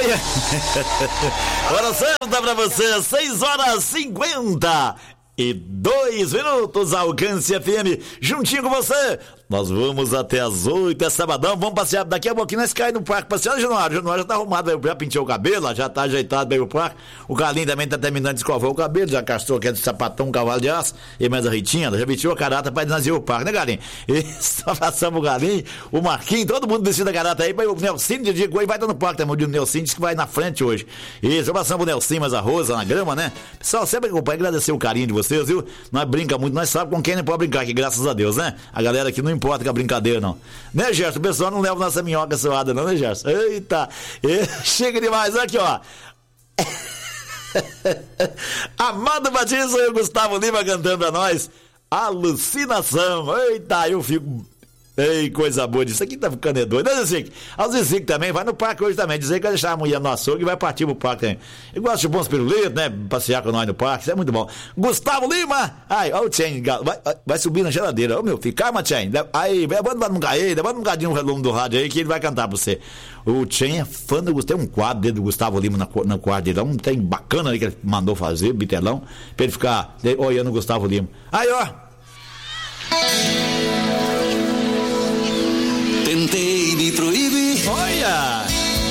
Olha, hora certa pra você, 6h52 Alcance FM, juntinho com você. Nós vamos até as 8, é sabadão, vamos passear. Daqui a pouquinho nós caímos no parque passeando. O Januário já tá arrumado, já pintou o cabelo, já tá ajeitado bem o parque. O Carlinho também tá terminando de escovar o cabelo, já castrou aquele sapatão, um cavalo de aço, e mais a Ritinha, já vestiu a carata pra nascer o parque, né, Carlinho? E só passamos o Carlinho, o Marquinhos, todo mundo descendo a carata aí, o Nelsinho de dia vai estar no parque também, o Nelsinho disse que vai na frente hoje. E só passamos o Nelsinho, mas a Rosa na grama, né? Pessoal, sempre acompanha, agradecer o carinho de vocês, viu? Nós brinca muito, nós sabemos com quem não pode brincar aqui, graças a Deus, né? A galera aqui não importa com a brincadeira, não. Né, Gerson? O pessoal não leva nossa minhoca suada, não, né, Gerson? Eita! Chega demais, aqui, ó. Amado Batista e o Gustavo Lima cantando pra nós. Alucinação. Eita, eu fico... Ei, coisa boa disso aqui, tá ficando doido, né, Zizique? O Zizique também vai no parque hoje também, dizer que vai deixar a mulher no açougue e vai partir pro parque também. Eu gosto de bons pirulitos, né, passear com nós no parque, isso é muito bom. Gustavo Lima, ai, ó o Tchen, vai subir na geladeira, ô meu filho, calma, Tchen, aí, levanta um bocadinho o volume do rádio aí que ele vai cantar pra você. O Tchen é fã do Gustavo, tem um quadro dele do Gustavo Lima no quarto dele, um tem bacana ali que ele mandou fazer, bitelão, pra ele ficar olhando o Gustavo Lima. Aí, ó.